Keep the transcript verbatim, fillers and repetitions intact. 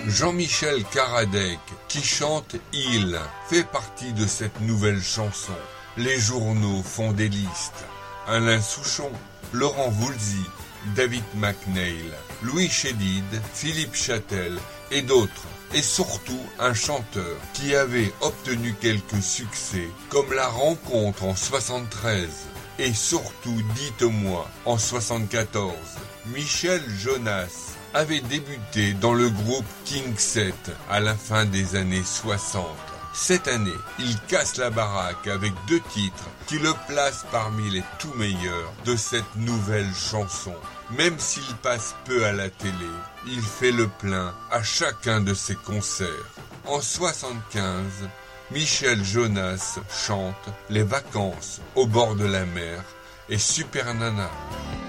Jean-Michel Karadec, qui chante « Il », fait partie de cette nouvelle chanson. Les journaux font des listes. Alain Souchon, Laurent Voulzy, David McNeil, Louis Chédid, Philippe Châtel et d'autres. Et surtout un chanteur qui avait obtenu quelques succès, comme La Rencontre en soixante-treize et surtout Dites-moi en soixante-quatorze. Michel Jonas avait débuté dans le groupe King sept à la fin des années soixante. Cette année, il casse la baraque avec deux titres qui le placent parmi les tout meilleurs de cette nouvelle chanson. Même s'il passe peu à la télé, il fait le plein à chacun de ses concerts. En soixante-quinze, Michel Jonas chante Les vacances au bord de la mer et Super Nana.